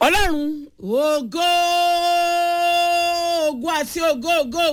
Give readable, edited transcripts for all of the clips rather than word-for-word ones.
Ọlọ́run ògo ògo àti ògo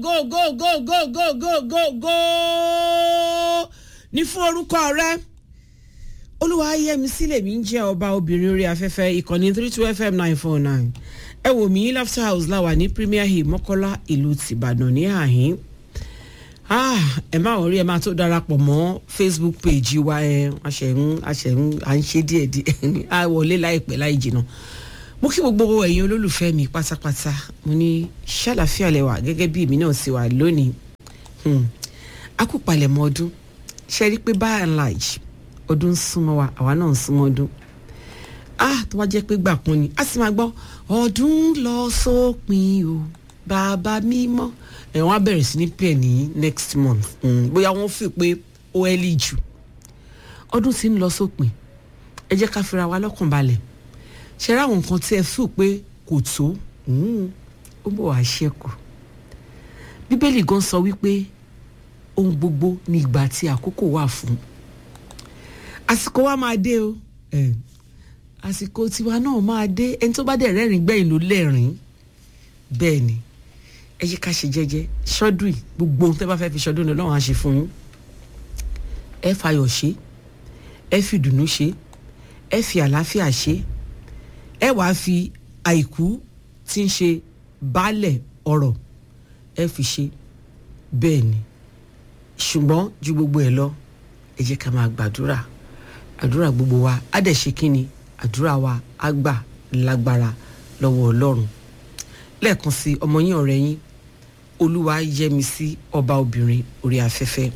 ní fún orúkọ rẹ. Olúwa yẹmi sílẹ̀ mi ń jẹ́ ọba obìnrin orí afẹ́fẹ́ ìkànnì 32 FM 949. Ẹ wò mí Laughter House la wà ní Premier Hill Mọ́kọ́lá ìlú tìbàdàn ní àhín. Ẹ má wọrí ẹ má tó darapọ̀ mọ́ Facebook page wa ẹ àṣẹ̀ń à ń ṣe díẹ̀díẹ̀ á wọlé láìpẹ́ láì jìnnà. Mo kí gbogbo ẹ̀yin olólùfẹ́ mi pátápátá mo ní ṣàlàfíà lẹ́wà gẹ́gẹ́ bí èmi náà sì wà lónìí. A kú palẹ̀mọ́ ọdún ṣe rí pé by and large ọdún súnmọ́ wa àwa náà ń súnmọ́ ọdún. Tó wá jẹ́ pé gbà kan ni a sì máa gbọ́ ọdún lọ sópin o bàbá mímọ́ wọ́n á bẹ̀rẹ̀ sí ní pè ní next month bóyá wọ́n fi pé ó early jù. Ọdún tí ń lọ sópin ẹ jẹ́ ká fira wa lọ́kàn balẹ̀ ṣe ra àwọn nǹkan tí ẹ feel pé kò tó ó bọ̀ wá ṣẹ́kù. Bíbélì gan sọ wípé ohun gbogbo ní ìgbà tí àkókò wà fún. Àsìkò wa máa dé o àsìkò tiwa náà máa dé ẹni tó bá dẹ̀ rẹ́rìn gbẹ̀yìn ló lẹ́rìn bẹ́ẹ̀ ni ẹ yí ká ṣe jẹ́jẹ́ ṣọ́dún yìí gbogbo ohun tẹ́ bá fẹ́ fi ṣọdún ní Ọlọ́run á ṣe fún yín. Ẹ fayọ̀ ṣe ẹ fi dùnnú ṣe ẹ fi àlàáfíà ṣe ẹ wàá fi àìkú tí ń ṣe baálẹ̀ ọ̀rọ̀ ẹ fi ṣe bẹ́ẹ̀ ni ṣùgbọ́n ju gbogbo ẹ̀ lọ ẹ jẹ́ ká máa gbàdúrà àdúrà gbogbo wa á dẹ̀ ṣe kí ni àdúrà wa á gbà lágbára lọ́wọ́ Ọlọ́run. Lẹ́ẹ̀kan sí ọmọ yín ọ̀rẹ́ yín Olúwayẹmisí ọba obìnrin orí afẹ́fẹ́.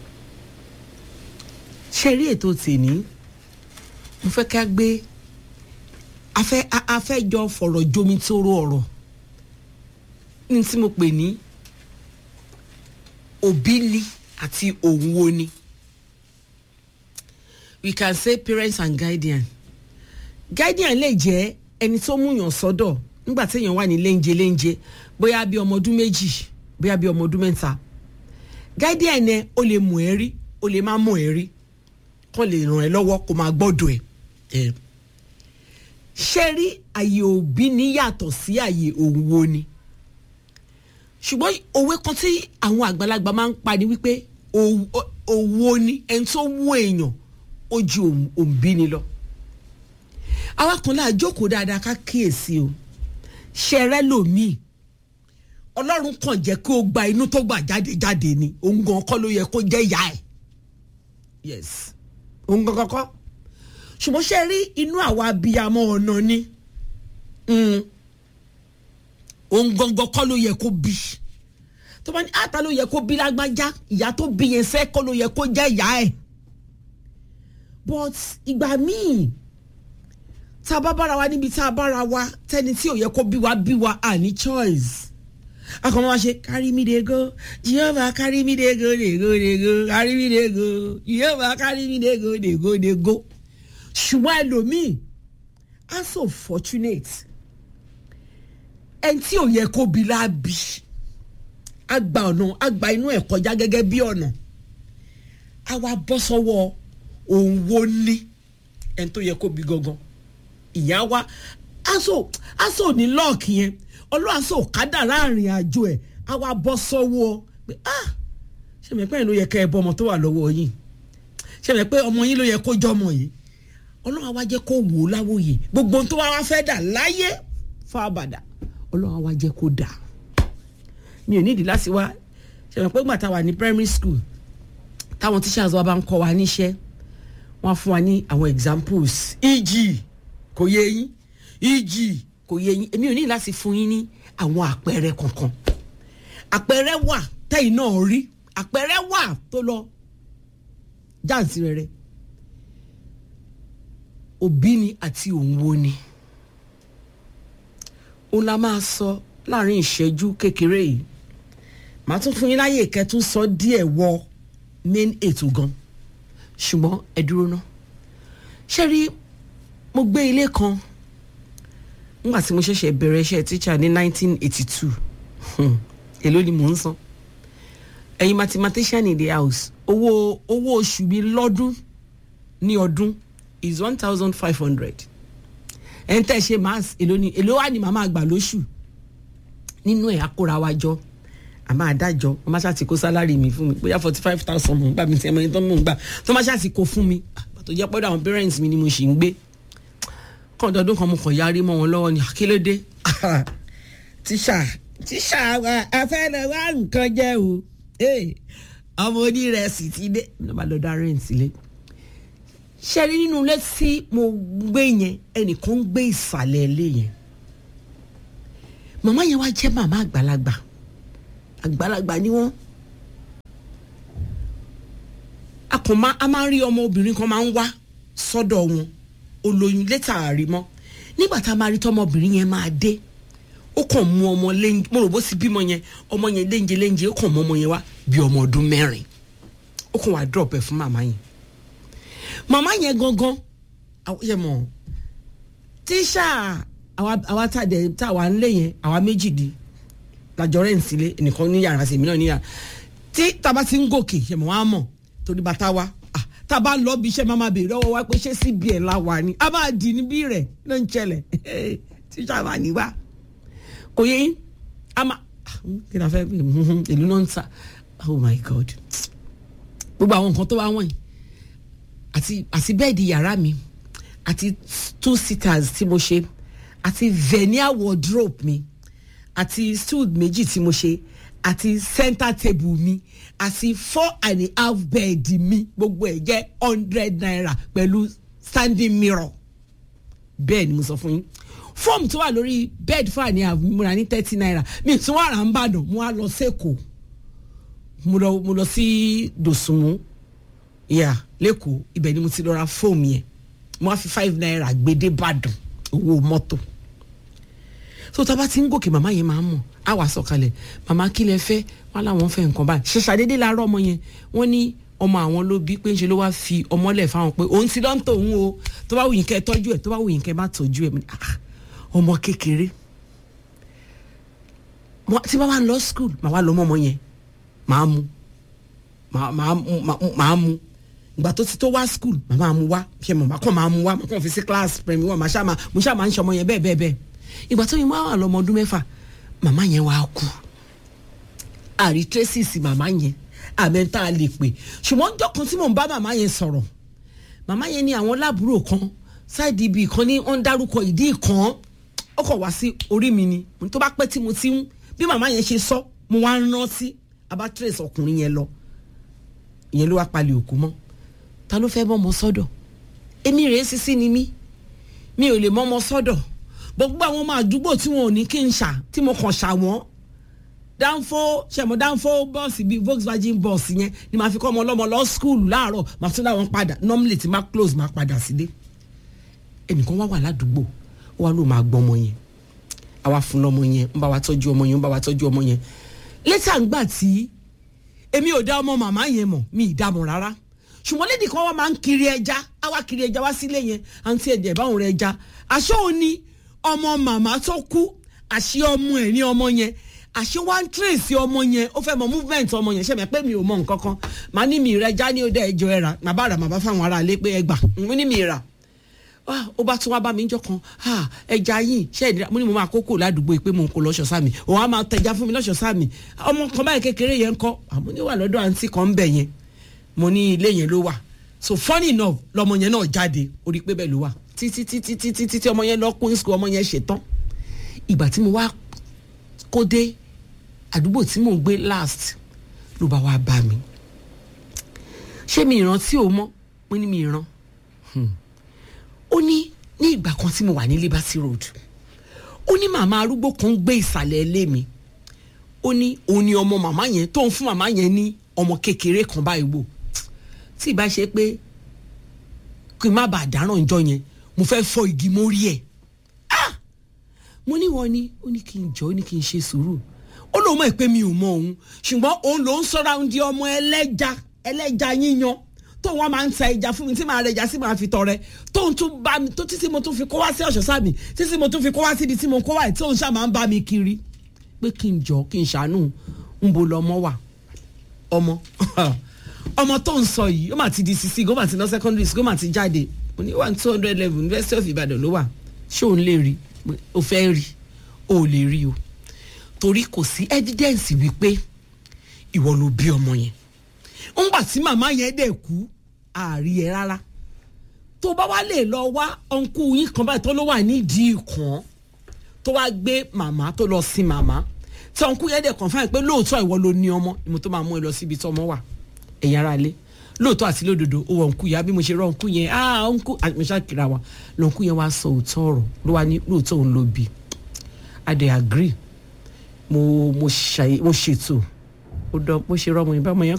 Ṣé rí ètò tèmi mo fẹ́ ká gbé afẹ́ jọ fọ̀rọ̀ jomi tóró ọ̀rọ̀ ní tí mo pè ní òbí ni àti òun wo ni. We can say parents and guardian. Guardian lè jẹ́ ẹni tó mú yàn sọ́dọ̀ nígbà tí èèyàn wà ní léńjẹ bóyá bí ọmọ ọdún méjì bóyá bí ọmọ ọdún mẹ́ta. Guardian ẹ ó lè mú ẹ rí ó lè má mú ẹ rí kó lè ràn ẹ́ lọ́wọ́ kó máa gbọ́dọ̀ ẹ̀. Ṣé rí àyè òbí ní yàtọ̀ sí àyè òun wo ni. Ṣùgbọ́n òwe kan tí àwọn àgbàlagbà máa ń pa ni wípé òwò ni ẹni tó wú èèyàn ó ju òǹbí ni lọ. Àwa kan láà jókòó dáadáa ká kíyèsí o ṣẹrẹ lòmíì Ọlọ́run kàn jẹ́ kí ó gba inú tó gbà jáde ni òun gan kọ́ ló yẹ kó jẹ́ ìyá ẹ̀. Yes òun gan kọ́kọ́ ṣùgbọ́n ṣe rí inú àwa abiyamọ ọ̀nà ni òun gangan kọ́ ló yẹ kó bí tó bá ní àtà ló yẹ kó bí lágbájá ìyá tó bí yẹn fẹ́ kọ́ ló yẹ kó jẹ́ ìyá ẹ̀. But ìgbà míì tá a bá bára wa níbi tá a bára wa tẹ́ni tí ò yẹ kó bí wa àní choice. Akọ̀mọ́ wa ṣe carry me dey go Jehovah carry me dey go carry me dey go Jehovah carry me dey go. Ṣùgbọ́n ẹlòmíì I'm so fortunate ẹni tí ò yẹ kó bí lábí àgbà inú ẹ̀ kọjá gẹ́gẹ́ bí ọ̀nà àwa bọ́ sọ́wọ́ òun wo ní ẹni tó yẹ kó bí gangan ìyá wa aṣọ ní lọ́ọ̀kì yẹn Ọlọ́run aṣọ kádà láàrin àjò ẹ̀ àwa bọ́ sọ́wọ́ pé ṣe mọ̀ pé ẹ̀yin ló yẹ kẹ́ ẹ bọ́ ọmọ tó wà lọ́wọ́ yìí ṣe mọ̀ pé ọmọ yín ló yẹ kó jọ ọmọ yìí Ọlọ́run àwa jẹ́ kó wò ó láwòye gbogbo ohun tó wá fẹ́ dà láyé fábàdà Ọlọ́run àwa jẹ́ kó dà. Mi ò nídìí láti wá ṣe mọ̀ pé gbà tá wà ní primary school táwọn teachers wa bá ń kọ́ wa níṣẹ́ wọ́n fún wa ní àwọn examples e.g. kò yé yín e.g. kò yé yín èmi ò ní láti fún yín ní àwọn àpẹẹrẹ kankan. Àpẹẹrẹ wà tẹ́yìn náà rí àpẹẹrẹ wà tó lọ jáǹtì rẹ̀ òbí ni àti òun wo ni. Òun la máa sọ láàrin ìṣẹ́jú kékeré yìí màá tún fún yín láyè kẹ́tún sọ díẹ̀ wọ main ètò gan ṣùgbọ́n ẹ dúró ná. Ṣé rí mo gbé ilé kan nígbà tí mo ṣẹ̀ṣẹ̀ bẹ̀rẹ̀ iṣẹ́ teacher ní 1982 èló ni mò ń san ẹ̀yin mathematician in the house owó oṣù mi lọ́dún ní ọdún is 1,500 ẹ̀ ń tẹ́ ṣe mass èló wà ní màmá àgbà lóṣù nínú ẹ̀ akóra wa jọ àmọ́ adájọ́ wọ́n máa ṣàti kó sálárì mi fún mi bóyá 45,000 mò ń gbà mí tí ẹ̀mọ́ yẹn tó mò ń gbà tó máa ṣàti kó fún mi tó jẹ́ pẹ́ẹ́dọ̀ àwọn parents mi ni mo ṣì ń gbé kọ́ńdọ̀dún kan mo kàn yarí mọ́ wọn lọ́wọ́ ni àkílódé tíṣà afẹ́lẹ́ wá nǹkan jẹ́ o ọmọ onírẹsì ti dé ló bá lọ dá rent sílé ṣe rí nínú ilé tí mo gbé yẹn ẹnìkan ń gbé ìsàlẹ̀ ilé yẹn màmá yẹn wá jẹ́ màmá àgbàlagbà ni wọ́n a máa ń rí ọmọ obìnrin kan máa ń wá sọ́dọ̀ wọn olóyún létà àrí mọ́ nígbà tá a máa rí tọmọbìnrin yẹn máa dé ó kàn mú ọmọ lẹ́yìn mo rò bó sì bímọ yẹn ọmọ yẹn léńjẹ ó kàn mú ọmọ yẹn wá bí ọmọ ọdún 4 ó kàn wá drop ẹ̀ fún màmá yẹn gangan yẹ mọ̀ tíṣà àwa táwa ń lé yẹn àwa méjì di làjọ rẹ̀ ń sílé ẹnìkan ní yàrá sí èmi náà ní yàrá tí taba ti ń gòkè yẹ mọ̀ wá mọ̀ torí bàtà wa taba lọ bí iṣẹ́ máa béèrè ọwọ́ wa pé ṣé CBN la wà ní a máa dì níbí rẹ̀ ló ń ṣẹlẹ̀ tíṣà wà níwá kò yẹ yín a máa kí ni a fẹ́ ìlú náà ń ta oh my god gbogbo àwọn nǹkan tó wá wọ̀nyí àti bẹ́ẹ̀dì yàrá mi àti 2 sitters tí mo ṣe àti veneer wardrobe mi àti stool méjì tí mo ṣe àti center table mi àti 4.5 bed mi gbogbo ẹ̀ jẹ́ 100 naira pẹ̀lú standing mirror bẹ́ẹ̀ ni mo sọ fún yín fọ́ọ̀mù tó wà lórí bed 4.5 mo rà ní 30 naira mi tún wà rà ń bàdàn mo wá lọ sẹ́kọ̀ọ́ mo lọ sí Dòsùnmù lẹ́kọ̀ọ́ ibẹ̀ ni mo ti lọ ra fóòmù yẹn mo wá fi 5 naira gbèdé bàdàn owó mọ́tò so tá a bá ti ń gòkè màmá yẹn máa ń mọ̀ á wà sọ̀kalẹ̀ màmá kí lẹ fẹ́ wọn làwọn fẹ́ nǹkan báyìí ṣàṣàdédé láàárọ̀ ọmọ yẹn wọ́n ní ọmọ àwọn ló bí pé ń ṣe ló wá fi ọmọlẹ̀ fáwọn pé òun ti lọ́ ń tò òun o tó bá wù yín kẹ́ tọ́jú ẹ̀ tó bá wù yín kẹ́ má tọ́jú ẹ̀ ọmọ kékeré tí bá wà lọ school màá wá lọ mọ́ ọmọ yẹn màá mú ìgbà tó ti tó wá school màá mú wá ṣe mọ̀ máa mú wá màá kàn fi sí class premier wọn mo ṣáà máa ń ṣọmọ yẹn bẹ́ẹ̀ ìgbà tó yín wá wà lọ́mọ ọdún 6 màmá yẹn wá kú àrí tracy màmá yẹn àmẹ́ta lè pè ṣùgbọ́n ọjọ́ kan tí mò ń bá màmá yẹn sọ̀rọ̀ màmá yẹn ní àwọn lábúrò kan ṣáìdì ibì kan ní wọ́n ń dárúkọ ìdí kan ó kàn wá sí orí mi ni tó bá pẹ́ tí mo ti ń bí màmá yẹn ṣe sọ mo wá ń rántí abá trace ọkùnrin yẹn lọ ìyẹn ló wá palẹ̀ òkú mọ́ ta ló fẹ́ mọ́mọ sọ́dọ̀ èmi rèé sísí ni mi ò lè mọ́mọ sọ́dọ̀ gbogbo àwọn ọmọ àdúgbò tí wọn ò ní kí n ṣà tí mo kàn ṣà wọ́n dánfó bọ́ọ̀sì bíi Volkswagen bọ́ọ̀sì yẹn ni màá fi kọ́ ọmọ ọlọ́mọ lọ skúlù láàárọ̀ màá tún láwọn padà normally tí máa close máa padà sílé ẹnìkan wá wà ládùúgbò ó wá ló máa gbọ́ ọmọ yẹn àwa fún lọ́mọ yẹn ń bá wa tọ́jú ọmọ yẹn létà ń gbà tí èmi ò dá ọmọ màmá yẹn mọ̀ mi ì dá mọ̀ rárá ṣùgbọ́n lédi kan wá máa ń kiri ẹja á wá kiri ẹja wá sílé yẹn àǹtí ẹ̀jẹ̀ báwọn rẹ̀ ẹja àṣọ òní ọmọ màmá tó kú àṣẹ ọmọ ẹ̀ ní ọmọ yẹn àṣẹ wá ń tírèsì ọmọ yẹn ó fẹ́ mọ movement ọmọ yẹn ṣẹ́mi pé mi ò mọ nǹkan kan màá ní mi ìrẹ́jà ní ọdẹ ẹjọ́ ẹ̀rà màá bá rà màá bá fáwọn ará ilé pé ẹgbà mo ní mi ìrà ó bá tún wá bá mi jọ kan ẹja yìí ṣe ìdíra mo ní mo máa kókò ládùúgbò pé mo ń kó lọ́ṣọ̀ sáàmì òun á máa tẹja fún mi lọ́ṣọ̀ sáàmì ọmọ kan báyìí kékeré yẹn ń kọ́ àmọ́ ní wà lọ́dọ̀ àǹtí kan ń bẹ̀ yẹn mo ní ilé yẹn ló wà so funny enough lọmọ yẹn náà jáde orí pé bẹ́ẹ̀ ló wà títí ọmọ yẹn lọ kún school ọmọ yẹn ṣetán ìgbà tí mo wá kó dé àdúgbò tí mò ń gbé last ló bá wá bá mi ṣé mi ìrántí o mọ́ mo ní mi ìran ó ní ìgbà kan tí mo wà ní Liberty Road ó ní màmá arúgbó kan gbé ìsàlẹ̀ ilé mi ó ní òun ni ọmọ màmá yẹn tó ń fún màmá yẹn ní ọmọ kékeré kan báyìí wò tí ì bá ṣe pé kí n má bàa dáràn ìjọ yẹn mo fẹ́ fọ́ igi mórí ẹ̀ mo ní wọ́n ní ó ní kí n jọ ó ní kí n ṣe sùúrù ó lóun mọ̀ pé mi ò mọ òun ṣùgbọ́n òun ló ń sọ́ra ń di ọmọ ẹlẹ́ja yíyan tó wọn máa ń ta ẹja fún mi tí màá rẹ ẹja sí màá fi tọrẹ tó ń tún bá mi tó títí mo tún fi kó wá sí ọ̀ṣọ́ sáàmì títí mo tún fi kó wá síbi tí mo kó wá tí òun ṣáà máa ń bá mi kiri pé kí n jọ kí n ṣàánú ń bo lọmọ wà ọmọ tó ń sọ yìí ó mà ti di sisi gómà ti lọ secondary school gómà ti jáde mo ní 200 level University of Ibadan ló wà ṣé òun lè rí o fẹ́ rí o lè rí o torí kò sí evidence wípé ìwọ ló bí ọmọ yẹn ńgbà tí màmá yẹn dẹ̀ kú àárí ẹ rárá tó bá wá lè lọ wá ọ̀nkú yín kan báyìí tó ló wà nídìí kan tó wá gbé màmá tó lọ sin màmá tí ọ̀nkú yẹn dẹ̀ confirm pé lóòótọ́ ìwọ ló ní ọmọ ni mo tó máa mú ẹ lọ síbi tí ọmọ wà ẹ̀yin ará ilé lóòótọ́ àti lódodo ó wọ ọ̀nkú yẹn bí mo ṣe rọ ọ̀nkú yẹn ọ̀nkú àmìṣàkìrà wa lọ́nkú yẹn wá sọ òótọ́ ọ̀rọ̀ ló wá ní lóòótọ́ òun ló bí I dey agree mo ṣètò ó dán bó ṣe rọmọ yẹn bá ọmọ yẹn